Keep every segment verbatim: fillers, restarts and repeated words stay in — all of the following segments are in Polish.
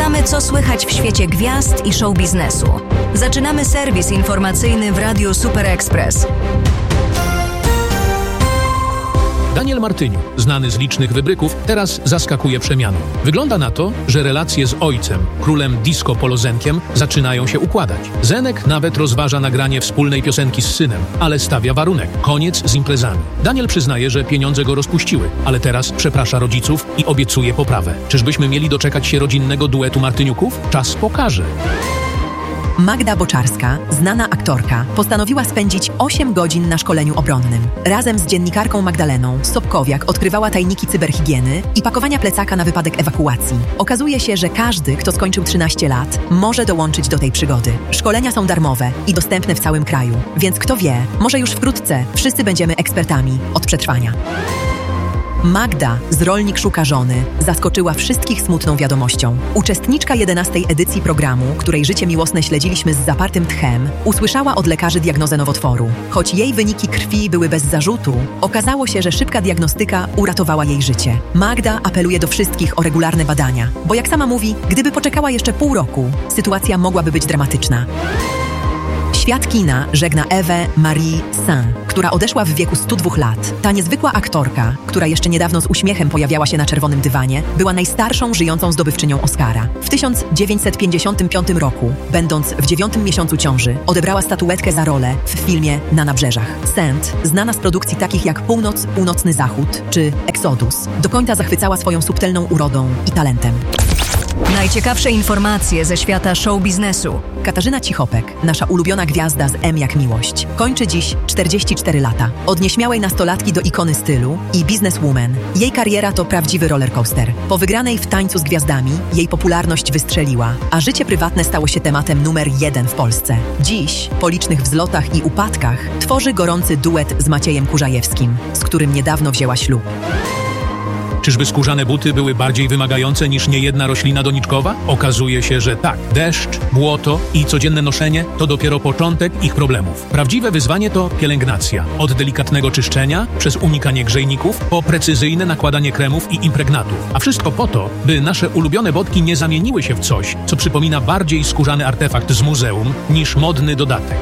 Sprawdzamy, co słychać w świecie gwiazd i show biznesu. Zaczynamy serwis informacyjny w Radiu Super Express. Daniel Martyniuk, znany z licznych wybryków, teraz zaskakuje przemianą. Wygląda na to, że relacje z ojcem, królem disco Polo Zenkiem, zaczynają się układać. Zenek nawet rozważa nagranie wspólnej piosenki z synem, ale stawia warunek – koniec z imprezami. Daniel przyznaje, że pieniądze go rozpuściły, ale teraz przeprasza rodziców i obiecuje poprawę. Czyżbyśmy mieli doczekać się rodzinnego duetu Martyniuków? Czas pokaże. Magda Boczarska, znana aktorka, postanowiła spędzić osiem godzin na szkoleniu obronnym. Razem z dziennikarką Magdaleną Sobkowiak odkrywała tajniki cyberhigieny i pakowania plecaka na wypadek ewakuacji. Okazuje się, że każdy, kto skończył trzynaście lat, może dołączyć do tej przygody. Szkolenia są darmowe i dostępne w całym kraju, więc kto wie, może już wkrótce wszyscy będziemy ekspertami od przetrwania. Magda z Rolnik szuka żony zaskoczyła wszystkich smutną wiadomością. Uczestniczka jedenastej edycji programu, której życie miłosne śledziliśmy z zapartym tchem, usłyszała od lekarzy diagnozę nowotworu. Choć jej wyniki krwi były bez zarzutu, okazało się, że szybka diagnostyka uratowała jej życie. Magda apeluje do wszystkich o regularne badania, bo jak sama mówi, gdyby poczekała jeszcze pół roku, sytuacja mogłaby być dramatyczna. Świat kina żegna Ewę Marie Saint, która odeszła w wieku stu dwóch lat. Ta niezwykła aktorka, która jeszcze niedawno z uśmiechem pojawiała się na czerwonym dywanie, była najstarszą żyjącą zdobywczynią Oscara. W tysiąc dziewięćset pięćdziesiątym piątym roku, będąc w dziewiątym miesiącu ciąży, odebrała statuetkę za rolę w filmie Na nabrzeżach. Saint, znana z produkcji takich jak Północ, Północny Zachód czy Exodus, do końca zachwycała swoją subtelną urodą i talentem. Najciekawsze informacje ze świata show biznesu. Katarzyna Cichopek, nasza ulubiona gwiazda z M jak miłość, kończy dziś czterdzieści cztery lata. Od nieśmiałej nastolatki do ikony stylu i businesswoman, jej kariera to prawdziwy rollercoaster. Po wygranej w Tańcu z Gwiazdami jej popularność wystrzeliła, a życie prywatne stało się tematem numer jeden w Polsce. Dziś, po licznych wzlotach i upadkach, tworzy gorący duet z Maciejem Kurzajewskim, z którym niedawno wzięła ślub. Czyżby skórzane buty były bardziej wymagające niż niejedna roślina doniczkowa? Okazuje się, że tak. Deszcz, błoto i codzienne noszenie to dopiero początek ich problemów. Prawdziwe wyzwanie to pielęgnacja. Od delikatnego czyszczenia, przez unikanie grzejników, po precyzyjne nakładanie kremów i impregnatów. A wszystko po to, by nasze ulubione botki nie zamieniły się w coś, co przypomina bardziej skórzany artefakt z muzeum niż modny dodatek.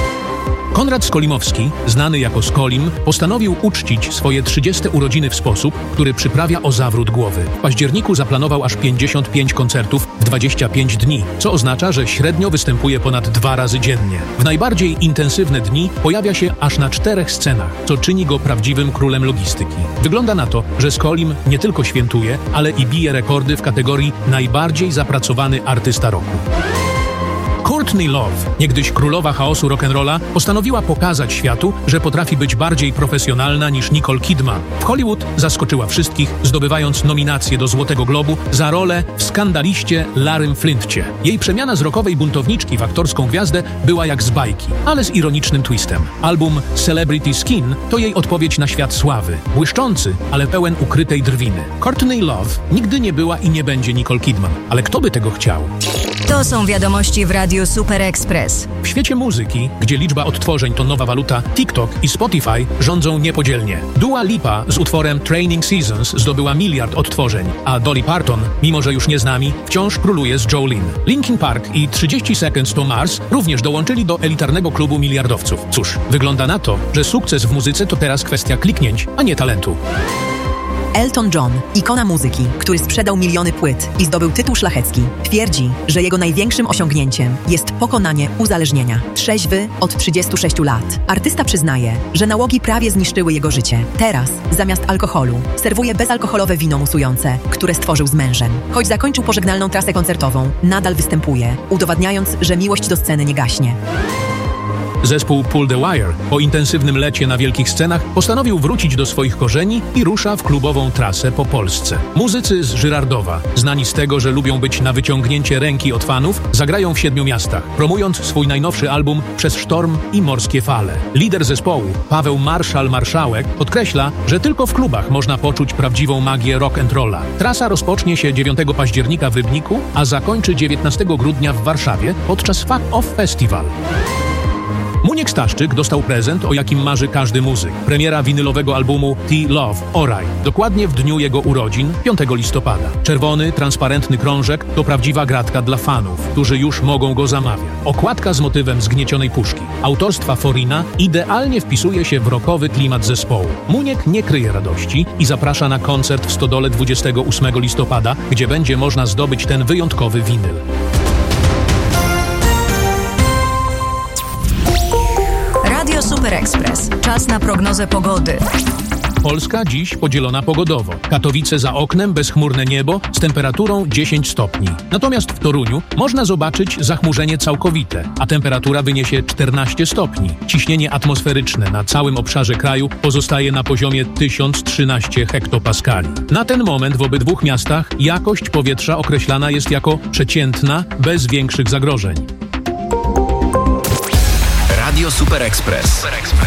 Konrad Skolimowski, znany jako Skolim, postanowił uczcić swoje trzydzieste urodziny w sposób, który przyprawia o zawrót głowy. W październiku zaplanował aż pięćdziesiąt pięć koncertów w dwadzieścia pięć dni, co oznacza, że średnio występuje ponad dwa razy dziennie. W najbardziej intensywne dni pojawia się aż na czterech scenach, co czyni go prawdziwym królem logistyki. Wygląda na to, że Skolim nie tylko świętuje, ale i bije rekordy w kategorii najbardziej zapracowany artysta roku. Courtney Love, niegdyś królowa chaosu rock'n'rolla, postanowiła pokazać światu, że potrafi być bardziej profesjonalna niż Nicole Kidman. W Hollywood zaskoczyła wszystkich, zdobywając nominację do Złotego Globu za rolę w Skandaliście Larrym Flincie. Jej przemiana z rockowej buntowniczki w aktorską gwiazdę była jak z bajki, ale z ironicznym twistem. Album Celebrity Skin to jej odpowiedź na świat sławy. Błyszczący, ale pełen ukrytej drwiny. Courtney Love nigdy nie była i nie będzie Nicole Kidman, ale kto by tego chciał? To są wiadomości w Radiu Super Express. W świecie muzyki, gdzie liczba odtworzeń to nowa waluta, TikTok i Spotify rządzą niepodzielnie. Dua Lipa z utworem Training Seasons zdobyła miliard odtworzeń, a Dolly Parton, mimo że już nie z nami, wciąż króluje z Jolene. Linkin Park i trzydzieści Seconds to Mars również dołączyli do elitarnego klubu miliardowców. Cóż, wygląda na to, że sukces w muzyce to teraz kwestia kliknięć, a nie talentu. Elton John, ikona muzyki, który sprzedał miliony płyt i zdobył tytuł szlachecki, twierdzi, że jego największym osiągnięciem jest pokonanie uzależnienia. Trzeźwy od trzydziestu sześciu lat. Artysta przyznaje, że nałogi prawie zniszczyły jego życie. Teraz, zamiast alkoholu, serwuje bezalkoholowe wino musujące, które stworzył z mężem. Choć zakończył pożegnalną trasę koncertową, nadal występuje, udowadniając, że miłość do sceny nie gaśnie. Zespół Pull the Wire po intensywnym lecie na wielkich scenach postanowił wrócić do swoich korzeni i rusza w klubową trasę po Polsce. Muzycy z Żyrardowa, znani z tego, że lubią być na wyciągnięcie ręki od fanów, zagrają w siedmiu miastach, promując swój najnowszy album Przez sztorm i morskie fale. Lider zespołu, Paweł Marszal-Marszałek, podkreśla, że tylko w klubach można poczuć prawdziwą magię rock and rolla. Trasa rozpocznie się dziewiątego października w Rybniku, a zakończy dziewiętnastego grudnia w Warszawie podczas Fuck Off Festival. Muniek Staszczyk dostał prezent, o jakim marzy każdy muzyk. Premiera winylowego albumu T-Love Oraj. Dokładnie w dniu jego urodzin, piątego listopada. Czerwony, transparentny krążek to prawdziwa gratka dla fanów, którzy już mogą go zamawiać. Okładka z motywem zgniecionej puszki. Autorstwa Forina idealnie wpisuje się w rockowy klimat zespołu. Muniek nie kryje radości i zaprasza na koncert w Stodole dwudziestego ósmego listopada, gdzie będzie można zdobyć ten wyjątkowy winyl. Radio Super Express. Czas na prognozę pogody. Polska dziś podzielona pogodowo. Katowice za oknem, bezchmurne niebo z temperaturą dziesięć stopni. Natomiast w Toruniu można zobaczyć zachmurzenie całkowite, a temperatura wyniesie czternaście stopni. Ciśnienie atmosferyczne na całym obszarze kraju pozostaje na poziomie tysiąc trzynaście hektopaskali. Na ten moment w obydwu miastach jakość powietrza określana jest jako przeciętna, bez większych zagrożeń. Radio Super Express.